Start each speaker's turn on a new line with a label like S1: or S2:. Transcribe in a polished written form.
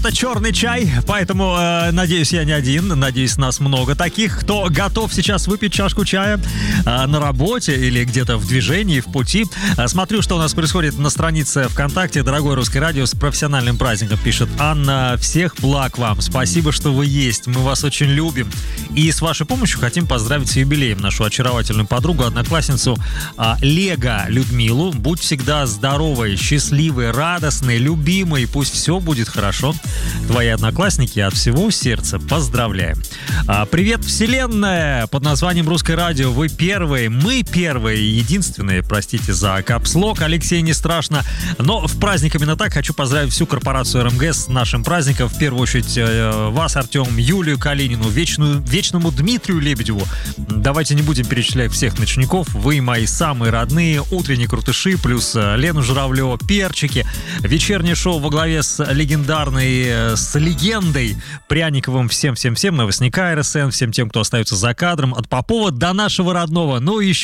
S1: Это черный чай, поэтому, надеюсь, я не один, надеюсь, нас много таких, кто готов сейчас выпить чашку чая на работе или где-то в движении, в пути. Смотрю, что у нас происходит на странице ВКонтакте. Дорогое Русское радио, с профессиональным праздником, пишет Анна. Всех благ вам, спасибо, что вы есть, мы вас очень любим. И с вашей помощью хотим поздравить с юбилеем нашу очаровательную подругу, одноклассницу Лего Людмилу. Будь всегда здоровой, счастливой, радостной, любимой, пусть все будет хорошо. Твои одноклассники от всего сердца поздравляем. Привет, вселенная! Под названием Русское радио. Вы первые, мы первые и единственные. Простите за капслок, Алексей, не страшно. Но в праздник именно так хочу поздравить всю корпорацию РМГ с нашим праздником. В первую очередь вас, Артем, Юлию Калинину, вечному Дмитрию Лебедеву. Давайте не будем перечислять всех ночников. Вы мои самые родные. Утренние крутыши, плюс Лену Журавлеву, перчики. Вечернее шоу во главе с с легендой Пряниковым. Всем-всем-всем, новостника РСН, всем тем, кто остается за кадром, от Попова до нашего родного. Ну и еще